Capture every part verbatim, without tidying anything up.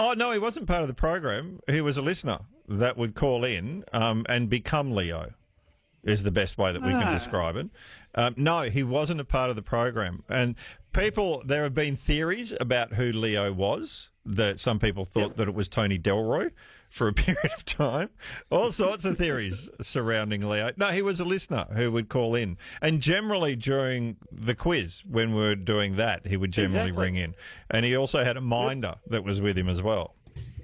Oh, no, he wasn't part of the program. He was a listener that would call in um, and become Leo, is the best way that we can Ah. describe it. Um, no, he wasn't a part of the program. And people, there have been theories about who Leo was, that some people thought Yep. that it was Tony Delroy for a period of time. All sorts of theories surrounding Leo. No, he was a listener who would call in. And generally during the quiz, when we were doing that, he would generally Exactly. ring in. And he also had a minder that was with him as well.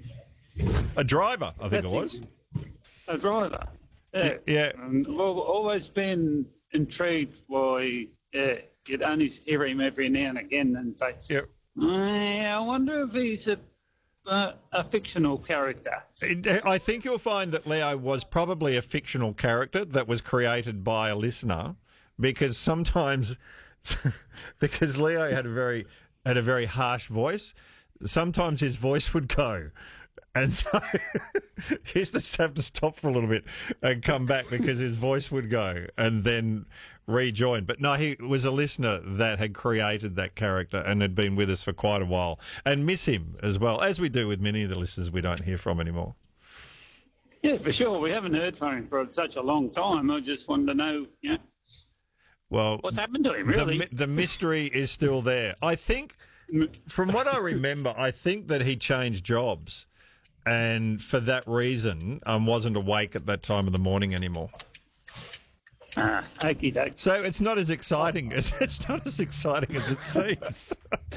A driver, I think That's it was. A driver. Yeah. Yeah. And I've always been intrigued by, yeah, you'd only hear him every now and again and say, Yep. I wonder if he's a, uh, a fictional character. I think you'll find that Leo was probably a fictional character that was created by a listener, because sometimes, because Leo had a very had a very harsh voice, sometimes his voice would go. And so he used to have to stop for a little bit and come back because his voice would go and then rejoin. But no, he was a listener that had created that character and had been with us for quite a while, and miss him as well, as we do with many of the listeners we don't hear from anymore. Yeah, for sure. We haven't heard from him for such a long time. I just wanted to know, you know, Well, what's happened to him, the, really. mi- the mystery is still there. I think, from what I remember, I think that he changed jobs, and for that reason, um, wasn't awake at that time of the morning anymore. Ah, okie doke. So it's not as exciting as it's not as exciting as it seems.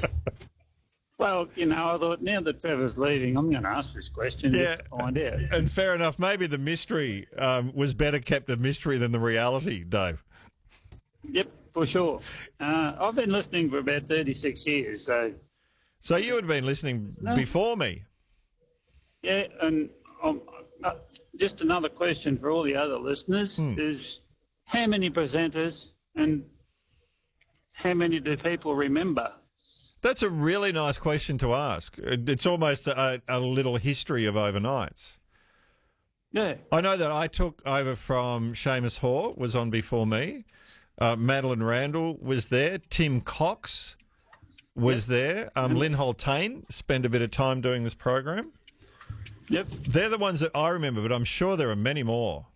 Well, you know, I thought now that Trevor's leaving, I'm going to ask this question Yeah. to find out. And fair enough, maybe the mystery um, was better kept a mystery than the reality, Dave. Yep, for sure. Uh, I've been listening for about thirty-six years, so So you had been listening No. before me. yeah. And um, uh, just another question for all the other listeners Hmm. is: how many presenters and how many do people remember? That's a really nice question to ask. It- It's almost a, a little history of overnights. Yeah, I know that I took over from Seamus Hoare, was on before me. Uh, Madeline Randall was there. Tim Cox was there. Um, Lynn Holtain spent a bit of time doing this program. yep. They're the ones that I remember, but I'm sure there are many more.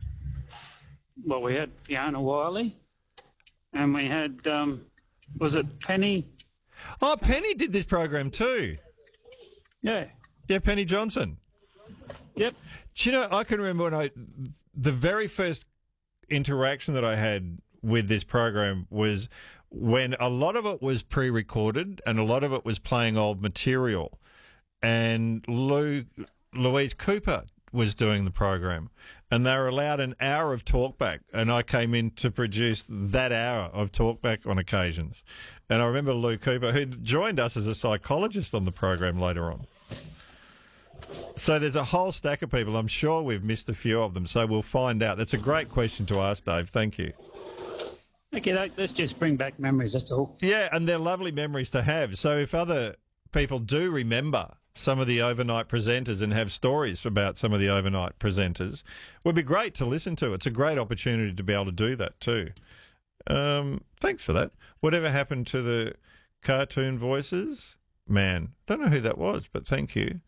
Well, we had Fiona Wiley, and we had um, was it Penny? Oh, Penny did this program too. Yeah, Yeah, Penny Johnson. yep. Do you know, I can remember when I, the very first interaction that I had with this program was when a lot of it was pre-recorded and a lot of it was playing old material. And Lou, Louise Cooper was doing the program, and they were allowed an hour of talkback, and I came in to produce that hour of talkback on occasions. And I remember Lou Cooper, who joined us as a psychologist on the program later on. So there's a whole stack of people. I'm sure we've missed a few of them, so we'll find out. That's a great question to ask, Dave. Thank you. Okay, look, let's just bring back memories. That's all. Yeah, and they're lovely memories to have. So if other people do remember some of the overnight presenters and have stories about some of the overnight presenters, it would be great to listen to. It's a great opportunity to be able to do that too. Um, thanks for that. Whatever happened to the cartoon voices? Man, don't know who that was, but thank you.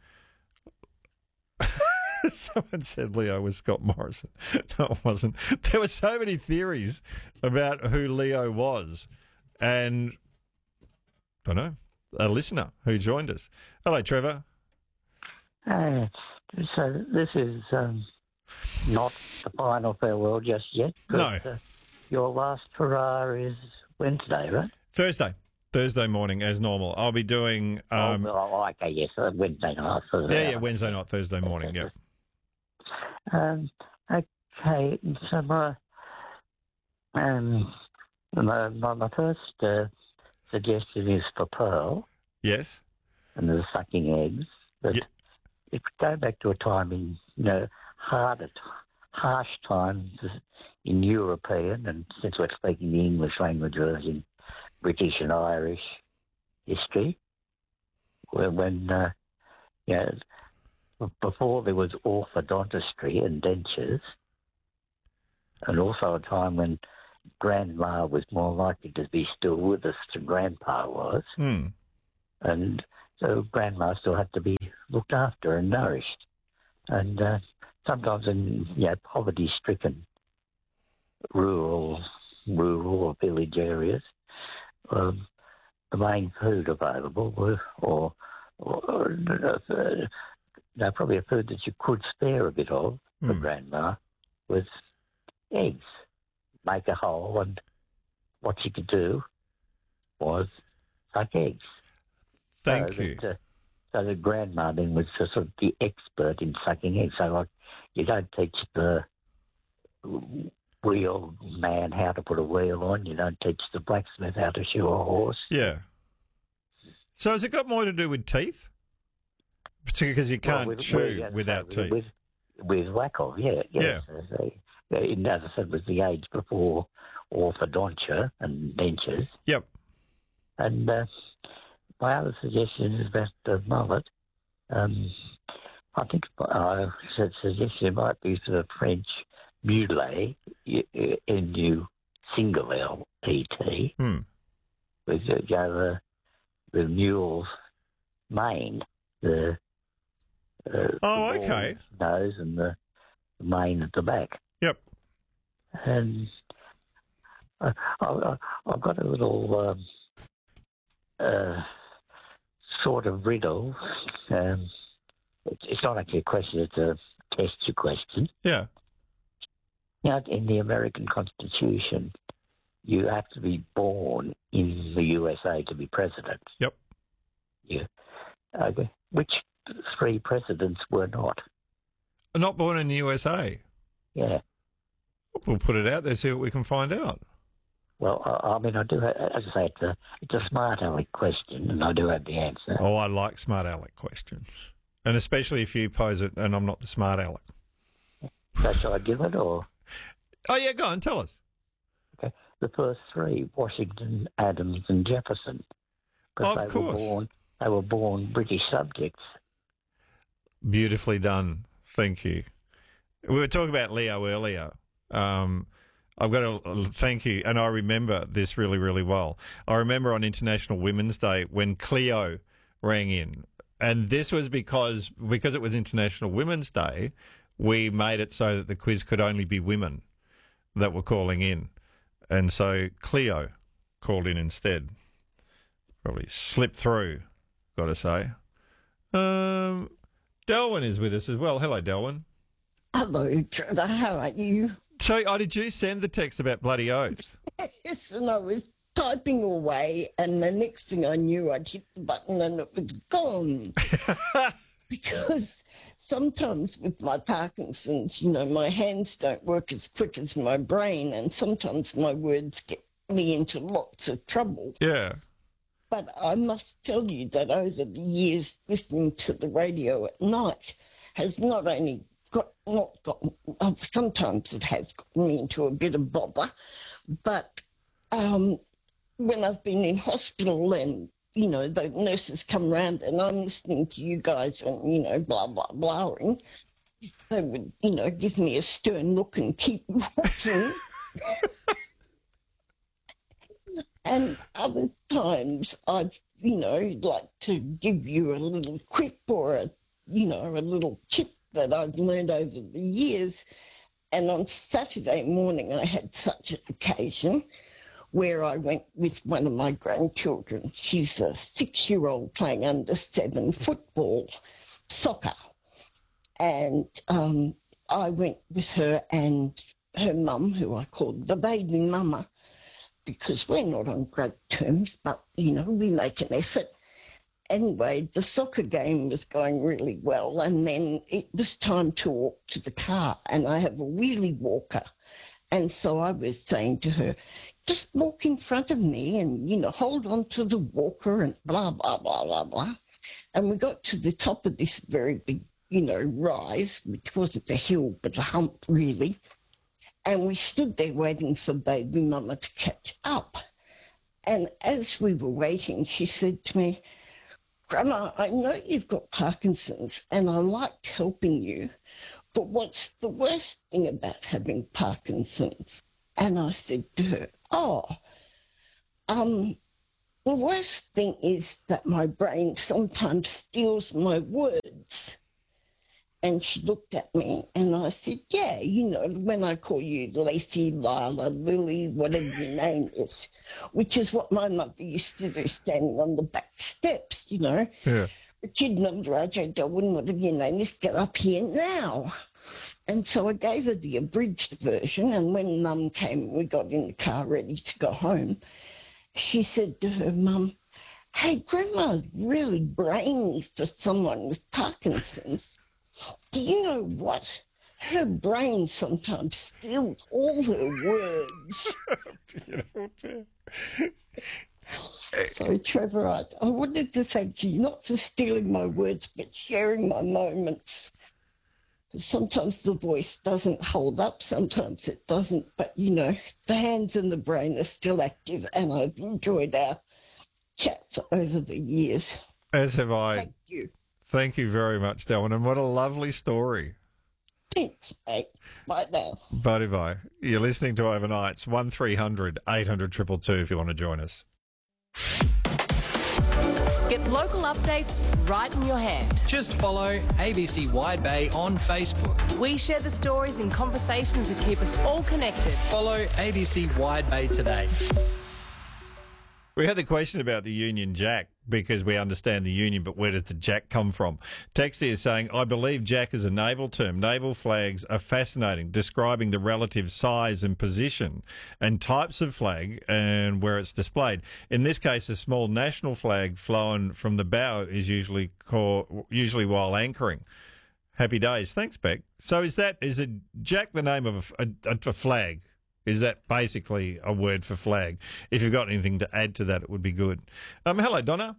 Someone said Leo was Scott Morrison. No, it wasn't. There were so many theories about who Leo was. And, I don't know, a listener who joined us. Hello, Trevor. Uh, so this is um, not the final farewell just yet. But, No. Uh, your last hurrah is Wednesday, right? Thursday. Thursday morning, as normal. I'll be doing... Um, oh, well, okay, yes, uh, Wednesday night. So, yeah, yeah, Wednesday night, Thursday morning, yeah. Um, okay, so my, um, my, my, my first uh, suggestion is for Pearl Yes? and the sucking eggs. But Yeah. if we go back to a time in, you know, harder, t- harsh times in European, and since we're speaking the English language, as in British and Irish history, when, when uh, you know, before there was orthodontistry and dentures, and also a time when grandma was more likely to be still with us than grandpa was, Hmm. and so grandma still had to be looked after and nourished. And uh, sometimes in you know, poverty-stricken rural, rural or village areas, um, the main food available were, or, or, or uh, no, probably a food that you could spare a bit of for Mm. grandma was eggs. Make a hole, and what she could do was suck eggs. Thank so you. That, uh, so the grandma then was sort of the expert in sucking eggs. So like, you don't teach the wheel man how to put a wheel on. You don't teach the blacksmith how to shoe a horse. Yeah. So has it got more to do with teeth? Because you can't Well, with- chew with- yes, without with, teeth. With, with Wackel, yeah. Yes. As, they, they- as I said, it was the age before orthodontia and dentures. Yep. And uh, my other suggestion is about the mullet. Um, I think I said suggestion might be for the French mulet, N U single L E T, Hmm. with uh, you know, the, the mule's mane, the uh, Oh, the okay. nose and the, the mane at the back. Yep. And I, I, I've got a little um, uh, sort of riddle. Um, it's, it's not actually a question, it's a test you question. Yeah. Now, in the American Constitution, you have to be born in the U S A to be president. Yep. Yeah. Okay. Which three presidents were not? Not born in the U S A. Yeah. We'll put it out there, see what we can find out. Well, I, I mean, I do have, as I say, it's a, it's a smart aleck question, and I do have the answer. Oh, I like smart aleck questions. And especially if you pose it and I'm not the smart aleck. So shall I give it, or? Oh, yeah, go on, tell us. Okay. The first three, Washington, Adams, and Jefferson. 'Cause Of they course. Were born, they were born British subjects. Beautifully done. Thank you. We were talking about Leo earlier. Um, I've got to thank you, and I remember this really, really well. I remember on International Women's Day when Cleo rang in, and this was because because it was International Women's Day, we made it so that the quiz could only be women that were calling in, and so Cleo called in instead. Probably slipped through, got to say. Um, Delwyn is with us as well. Hello, Delwyn. Hello, Trevor. How are you? So, oh, did you send the text about bloody oaths? Yes, and I was typing away, and the next thing I knew, I'd hit the button and it was gone. Because sometimes with my Parkinson's, you know, my hands don't work as quick as my brain, and sometimes my words get me into lots of trouble. Yeah. But I must tell you that over the years, listening to the radio at night has not only got not got uh, sometimes it has gotten me into a bit of bother, but um, when I've been in hospital and you know the nurses come round and I'm listening to you guys and you know blah blah blahing, they would you know give me a stern look and keep walking. And other times I've, you know, like to give you a little quip or a, you know, a little tip that I've learned over the years. And on Saturday morning, I had such an occasion where I went with one of my grandchildren. She's a six-year-old playing under seven football, soccer. And um, I went with her and her mum, who I called the baby mama, because we're not on great terms, but, you know, we make an effort. Anyway, the soccer game was going really well, and then it was time to walk to the car, and I have a wheelie walker. And so I was saying to her, just walk in front of me and, you know, hold on to the walker and blah, blah, blah, blah, blah. And we got to the top of this very big, you know, rise, which wasn't a hill, but a hump, really. And we stood there waiting for baby mama to catch up. And as we were waiting, she said to me, Grandma, I know you've got Parkinson's and I liked helping you, but what's the worst thing about having Parkinson's? And I said to her, oh, um, the worst thing is that my brain sometimes steals my words And she looked at me and I said, yeah, you know, when I call you Lacey, Lila, Lily, whatever your name is, which is what my mother used to do, standing on the back steps, you know. Yeah. But you'd Roger Darwin, whatever your name is, get up here now. And so I gave her the abridged version, and when Mum came and we got in the car ready to go home, she said to her mum, hey, Grandma's really brainy for someone with Parkinson's. Do you know what? Her brain sometimes steals all her words. Beautiful too. So, Trevor, I, I wanted to thank you, not for stealing my words, but sharing my moments. Sometimes the voice doesn't hold up, sometimes it doesn't, but, you know, the hands and the brain are still active, and I've enjoyed our chats over the years. As have I. Thank you. Thank you very much, Darwin, and what a lovely story. Thanks, mate. Bye now. Bye bye. You're listening to Overnights, one three hundred eight hundred two two two if you want to join us. Get local updates right in your hand. Just follow A B C Wide Bay on Facebook. We share the stories and conversations that keep us all connected. Follow A B C Wide Bay today. We had the question about the Union Jack because we understand the Union, but where does the Jack come from? Texter is saying, I believe Jack is a naval term. Naval flags are fascinating, describing the relative size and position and types of flag and where it's displayed. In this case, a small national flag flown from the bow is usually called, usually while anchoring. Happy days. Thanks, Beck. So is that, is it Jack the name of a, a, a flag? Is that basically a word for flag? If you've got anything to add to that, it would be good. Um, hello, Donna.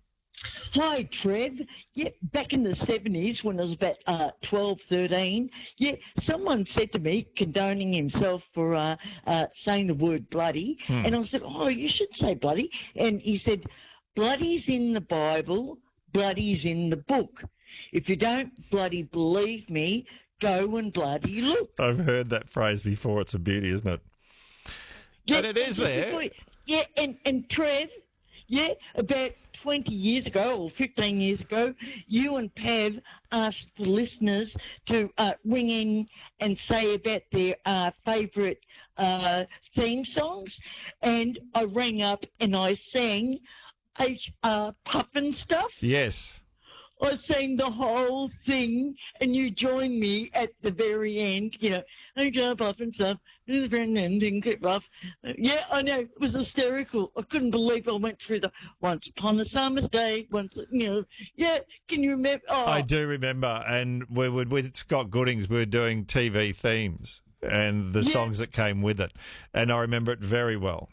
Hi, Trev. Yeah, back in the seventies when I was about uh, twelve, thirteen, yeah, someone said to me, condoning himself for uh, uh, saying the word bloody, hmm. and I said, oh, you should say bloody. And he said, bloody's in the Bible, bloody's in the book. If you don't bloody believe me, go and bloody look. I've heard that phrase before. It's a beauty, isn't it? Yeah, and it is there. Yeah, and, and Trev, yeah, about twenty years ago or fifteen years ago, you and Pav asked the listeners to uh, ring in and say about their uh, favourite uh, theme songs. And I rang up and I sang H R Puffin Stuff. Yes. I sang the whole thing, and you joined me at the very end. You know, I jump off and stuff, do the very end and get rough. Yeah, I know, it was hysterical. I couldn't believe I went through the Once Upon a Summer's Day. Once, you know, yeah. Can you remember? Oh. I do remember, and we were with Scott Goodings. We were doing T V themes and the yeah. songs that came with it, and I remember it very well.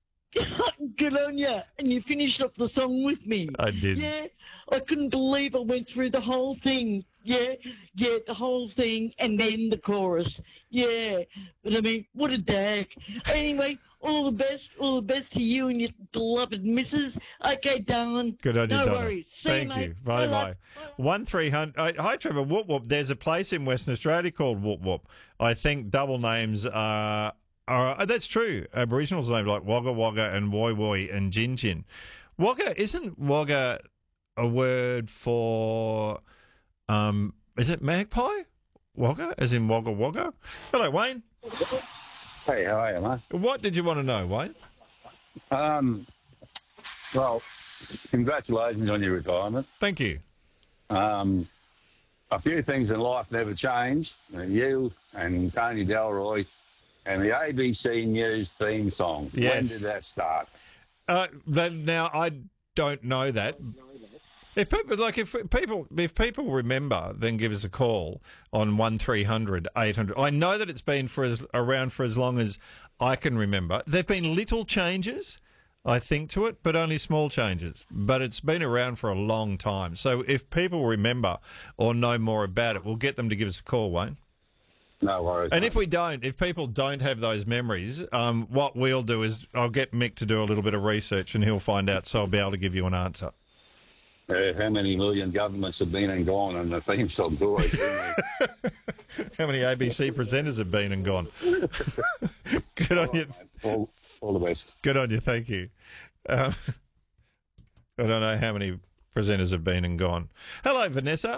Good on you. And you finished off the song with me. I did. Yeah. I couldn't believe I went through the whole thing. Yeah. Yeah, the whole thing and then the chorus. Yeah. But I mean, what a dag. Anyway, all the best. All the best to you and your beloved missus. Okay, darling. Good on you, No Donna. worries. See Thank you, you. mate. Bye bye. bye. One three hundred. Uh, hi, Trevor. Whoop whoop. There's a place in Western Australia called Whoop Whoop. I think double names are. Uh, that's true. Aboriginals named like Wagga Wagga and Woi Woi and Gin Gin. Wagga, isn't Wagga a word for, um, is it magpie? Wagga, as in Wagga Wagga? Hello, Wayne. Hey, how are you, mate? What did you want to know, Wayne? Um, well, congratulations on your retirement. Thank you. Um, a few things in life never change. You and Tony Delroy and the A B C News theme song. Yes. When did that start? Uh, now I don't know that. If people like, if people, if people remember, then give us a call on one three hundred eight hundred. I know that it's been for as, around for as long as I can remember. There've been little changes, I think, to it, but only small changes. But it's been around for a long time. So if people remember or know more about it, we'll get them to give us a call, Wayne. No worries. And mate. if we don't, if people don't have those memories, um, what we'll do is I'll get Mick to do a little bit of research and he'll find out, so I'll be able to give you an answer. Uh, how many million governments have been and gone, and the theme song always been How many A B C presenters have been and gone? Good on you. all, all the best. Good on you. Thank you. Um, I don't know how many presenters have been and gone. Hello, Vanessa.